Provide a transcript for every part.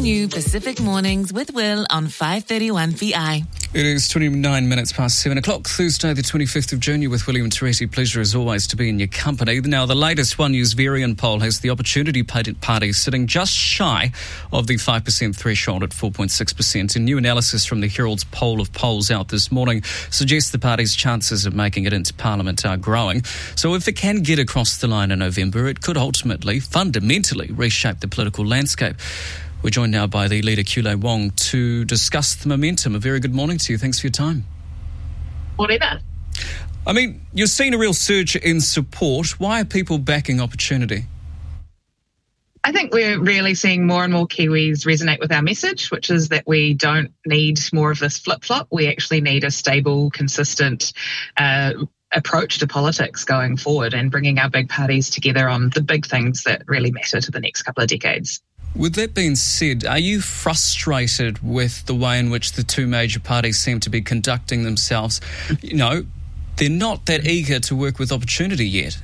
new Pacific Mornings with Will on 531 VI. It is 29 minutes past 7 o'clock, Thursday the 25th of June. You're with William Teresi. Pleasure as always to be in your company. Now, the latest One News Varian poll has the Opportunity Party sitting just shy of the 5% threshold at 4.6%. A new analysis from the Herald's poll of polls out this morning suggests the party's chances of making it into Parliament are growing. So if it can get across the line in November, it could ultimately, fundamentally, reshape the political landscape. We're joined now by the leader, Kule Wong, to discuss the momentum. A very good morning to you. Thanks for your time. Morning. I mean, you're seeing a real surge in support. Why are people backing Opportunity? I think we're really seeing more and more Kiwis resonate with our message, which is that we don't need more of this flip-flop. We actually need a stable, consistent approach to politics going forward and bringing our big parties together on the big things that really matter to the next couple of decades. With that being said, are you frustrated with the way in which the two major parties seem to be conducting themselves? You know, they're not that eager to work with Opportunity yet.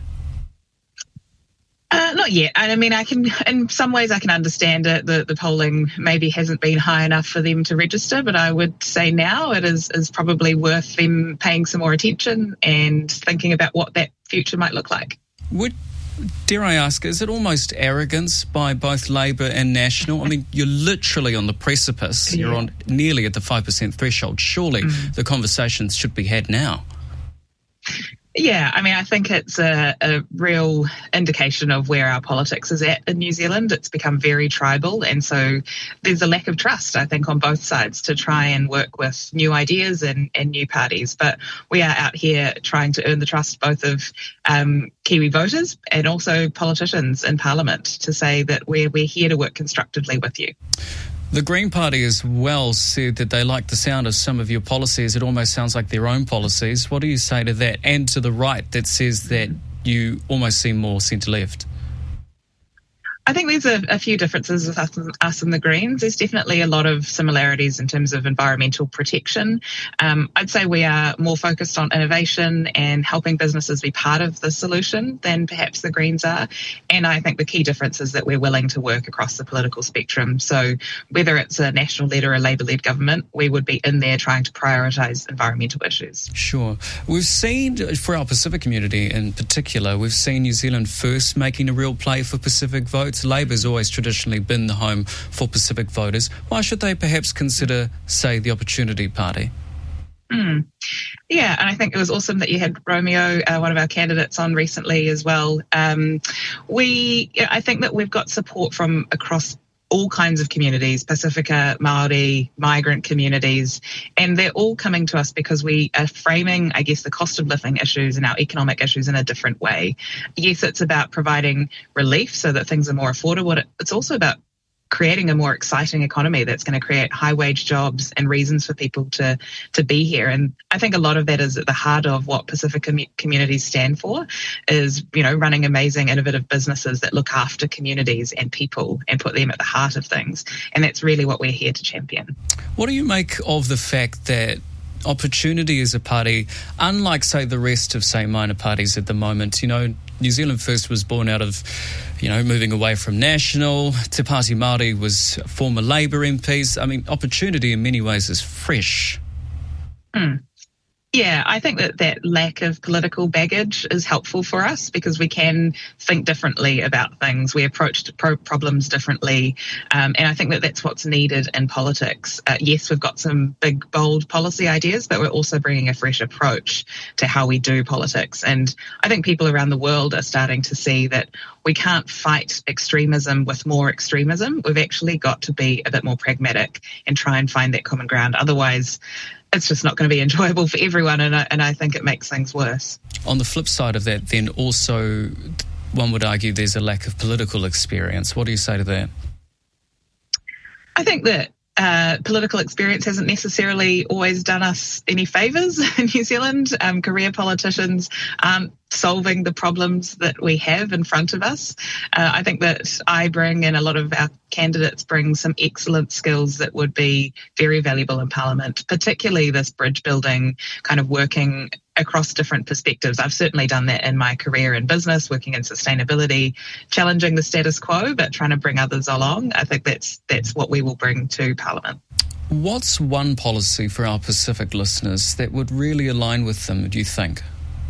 Not yet. I mean, in some ways I can understand it. The polling maybe hasn't been high enough for them to register, but I would say now it is probably worth them paying some more attention and thinking about what that future might look like. Dare I ask, is it almost arrogance by both Labour and National? I mean, you're literally on the precipice. Yeah. You're on nearly at the 5% threshold. Surely the conversations should be had now. Yeah, I mean, I think it's a real indication of where our politics is at in New Zealand. It's become very tribal, and so there's a lack of trust, I think, on both sides to try and work with new ideas and new parties. But we are out here trying to earn the trust both of Kiwi voters and also politicians in Parliament to say that we're here to work constructively with you. The Green Party as well said that they like the sound of some of your policies. It almost sounds like their own policies. What do you say to that? And to the right that says that you almost seem more centre-left? I think there's a few differences with us and the Greens. There's definitely a lot of similarities in terms of environmental protection. I'd say we are more focused on innovation and helping businesses be part of the solution than perhaps the Greens are. And I think the key difference is that we're willing to work across the political spectrum. So whether it's a National-led or a Labour-led government, we would be in there trying to prioritise environmental issues. Sure. We've seen, for our Pacific community in particular, we've seen New Zealand First making a real play for Pacific votes. Labour's always traditionally been the home for Pacific voters. Why should they perhaps consider, say, the Opportunity Party? Yeah, and I think it was awesome that you had Romeo, one of our candidates, on recently as well. I think that we've got support from across all kinds of communities, Pacifica, Māori, migrant communities, and they're all coming to us because we are framing, I guess, the cost of living issues and our economic issues in a different way. Yes, it's about providing relief so that things are more affordable. It's also about creating a more exciting economy that's going to create high-wage jobs and reasons for people to be here. And I think a lot of that is at the heart of what Pacific communities stand for, is, you know, running amazing, innovative businesses that look after communities and people and put them at the heart of things. And that's really what we're here to champion. What do you make of the fact that Opportunity is a party, unlike, say, the rest of, say, minor parties at the moment? You know, New Zealand First was born out of, you know, moving away from National. Te Pāti Māori was former Labour MPs. I mean, Opportunity in many ways is fresh. Yeah, I think that lack of political baggage is helpful for us because we can think differently about things. We approach problems differently. And I think that that's what's needed in politics. Yes, we've got some big, bold policy ideas, but we're also bringing a fresh approach to how we do politics. And I think people around the world are starting to see that we can't fight extremism with more extremism. We've actually got to be a bit more pragmatic and try and find that common ground. Otherwise, it's just not going to be enjoyable for everyone, and I think it makes things worse. On the flip side of that, then also one would argue there's a lack of political experience. What do you say to that? I think that political experience hasn't necessarily always done us any favours in New Zealand. Career politicians aren't solving the problems that we have in front of us. I think that I bring, and a lot of our candidates bring, some excellent skills that would be very valuable in Parliament, particularly this bridge building, kind of working across different perspectives. I've certainly done that in my career in business, working in sustainability, challenging the status quo, but trying to bring others along. I think that's what we will bring to Parliament. What's one policy for our Pacific listeners that would really align with them, do you think?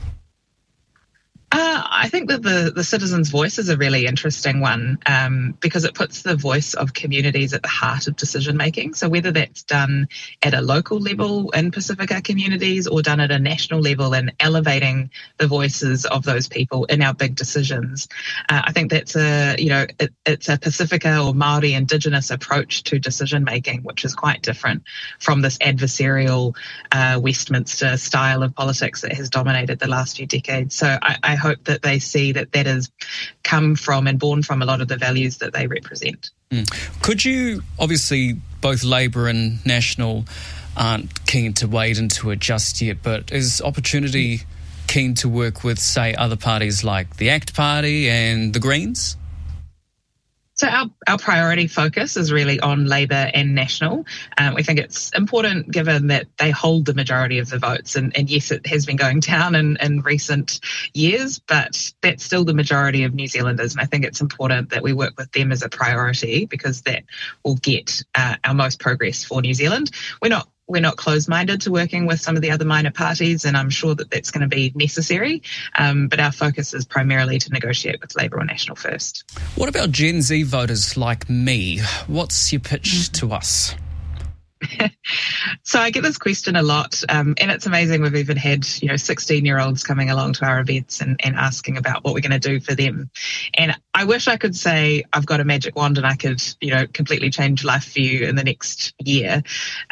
I think that the citizens' voice is a really interesting one because it puts the voice of communities at the heart of decision making. So whether that's done at a local level in Pacifica communities or done at a national level and elevating the voices of those people in our big decisions, I think that's it's a Pacifica or Māori Indigenous approach to decision making, which is quite different from this adversarial Westminster style of politics that has dominated the last few decades. So I hope that they see that has come from and born from a lot of the values that they represent. Could you, obviously, both Labour and National aren't keen to wade into it just yet, but is Opportunity keen to work with, say, other parties like the ACT Party and the Greens? So our priority focus is really on Labour and National. We think it's important given that they hold the majority of the votes. And yes, it has been going down in recent years, but that's still the majority of New Zealanders. And I think it's important that we work with them as a priority because that will get our most progress for New Zealand. We're not closed-minded to working with some of the other minor parties, and I'm sure that that's going to be necessary. But our focus is primarily to negotiate with Labour or National first. What about Gen Z voters like me? What's your pitch to us? So I get this question a lot, and it's amazing. We've even had 16-year-olds coming along to our events and asking about what we're going to do for them. And I wish I could say I've got a magic wand and I could completely change life for you in the next year.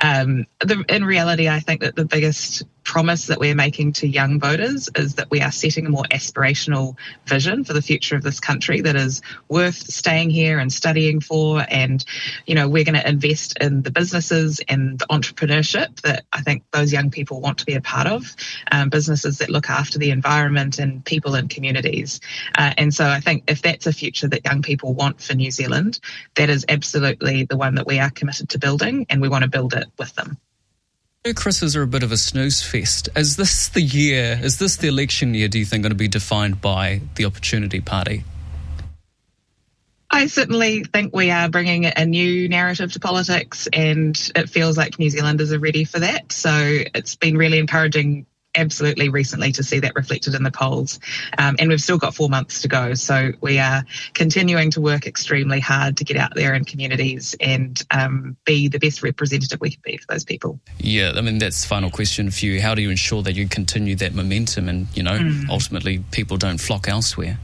In reality, I think that the biggest promise that we're making to young voters is that we are setting a more aspirational vision for the future of this country that is worth staying here and studying for. And, we're going to invest in the businesses and the entrepreneurship that I think those young people want to be a part of, businesses that look after the environment and people and communities. And so I think if that's a future that young people want for New Zealand, that is absolutely the one that we are committed to building, and we want to build it with them. Chris's are a bit of a snooze fest. Is this the election year, do you think, going to be defined by the Opportunity Party? I certainly think we are bringing a new narrative to politics, and it feels like New Zealanders are ready for that. So it's been really encouraging absolutely recently to see that reflected in the polls. And we've still got 4 months to go. So we are continuing to work extremely hard to get out there in communities and be the best representative we can be for those people. Yeah, I mean, that's the final question for you. How do you ensure that you continue that momentum and, ultimately people don't flock elsewhere?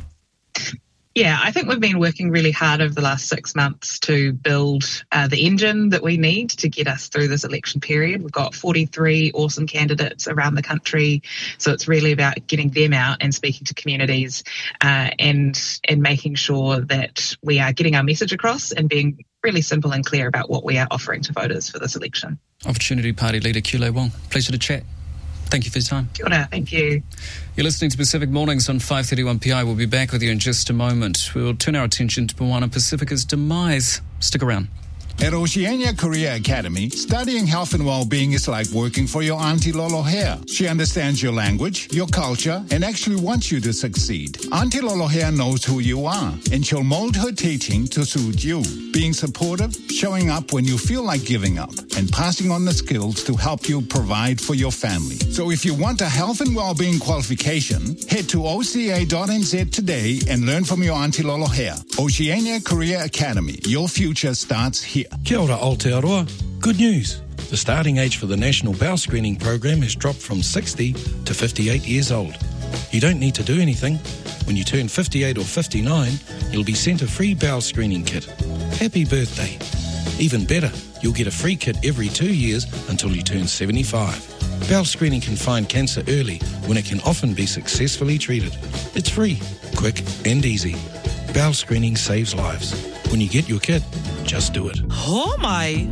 Yeah, I think we've been working really hard over the last 6 months to build the engine that we need to get us through this election period. We've got 43 awesome candidates around the country, so it's really about getting them out and speaking to communities and making sure that we are getting our message across and being really simple and clear about what we are offering to voters for this election. Opportunity Party leader Kiulei Wong, pleasure to chat. Thank you for your time. Kia ora, thank you. You're listening to Pacific Mornings on 531 PI. We'll be back with you in just a moment. We'll turn our attention to Moana Pacifica's demise. Stick around. At Oceania Career Academy, studying health and well-being is like working for your Auntie Lolohea. She understands your language, your culture, and actually wants you to succeed. Auntie Lolohea knows who you are, and she'll mold her teaching to suit you. Being supportive, showing up when you feel like giving up, and passing on the skills to help you provide for your family. So if you want a health and well-being qualification, head to oca.nz today and learn from your Auntie Lolohea. Oceania Career Academy. Your future starts here. Kia ora Aotearoa. Good news. The starting age for the National Bowel Screening Program has dropped from 60 to 58 years old. You don't need to do anything. When you turn 58 or 59, you'll be sent a free bowel screening kit. Happy birthday. Even better, you'll get a free kit every 2 years until you turn 75. Bowel screening can find cancer early when it can often be successfully treated. It's free, quick and easy. Bowel screening saves lives. When you get your kit, just do it. Oh my.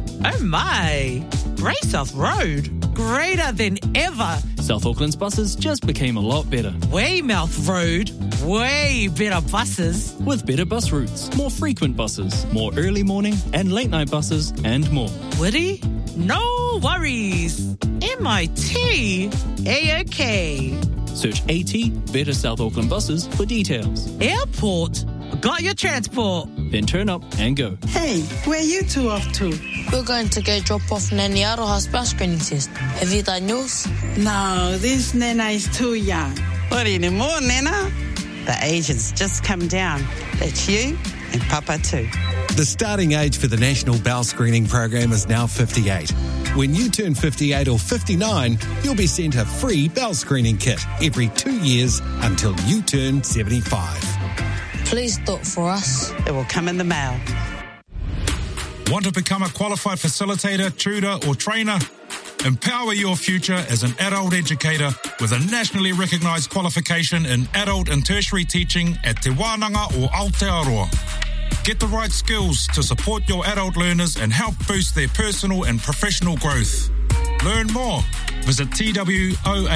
Grey South Road, greater than ever. South Auckland's buses just became a lot better. Weymouth Road, way better buses. With better bus routes, more frequent buses, more early morning and late night buses, and more. Woody? No worries. MIT? A-OK. Search AT Better South Auckland Buses for details. Airport? Got your transport. Then turn up and go. Hey, where are you two off to? We're going to go drop off Nanny Aroha's bus screening test. Have you done yours? No, this Nana is too young. What anymore, Nana? The age has just come down. That's you and Papa too. The starting age for the National Bowel Screening Program is now 58. When you turn 58 or 59, you'll be sent a free bowel screening kit every 2 years until you turn 75. Please do it for us. It will come in the mail. Want to become a qualified facilitator, tutor or trainer? Empower your future as an adult educator with a nationally recognised qualification in adult and tertiary teaching at Te Wānanga or Aotearoa. Get the right skills to support your adult learners and help boost their personal and professional growth. Learn more. Visit twoa.ac.nz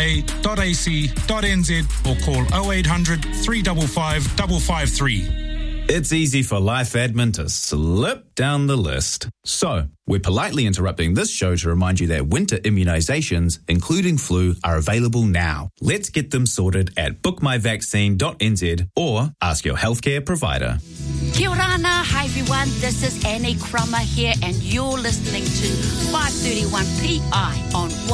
or call 0800 355 553. It's easy for Life Admin to slip down the list. So, we're politely interrupting this show to remind you that winter immunisations, including flu, are available now. Let's get them sorted at bookmyvaccine.nz or ask your healthcare provider. Kia orana, hi everyone, this is Annie Cromer here and you're listening to 531 PI on